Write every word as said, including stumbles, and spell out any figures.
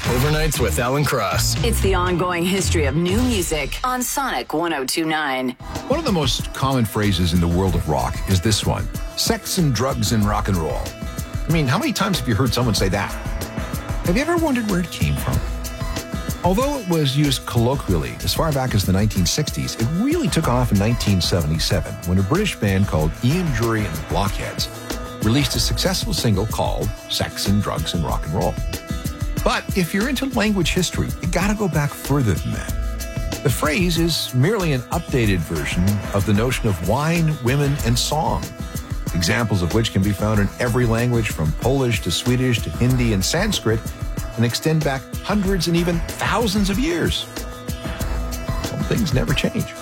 Overnights with Alan Cross. It's the ongoing history of new music on Sonic one oh two point nine. One of the most common phrases in the world of rock is this one: sex and drugs and rock and roll. I mean, how many times have you heard someone say that? Have you ever wondered where it came from? Although it was used colloquially as far back as the nineteen sixties, it really took off in nineteen seventy-seven when a British band called Ian Dury and the Blockheads released a successful single called Sex and Drugs and Rock and Roll. But if you're into language history, you gotta go back further than that. The phrase is merely an updated version of the notion of wine, women, and song, examples of which can be found in every language from Polish to Swedish to Hindi and Sanskrit, and extend back hundreds and even thousands of years. Some things never change.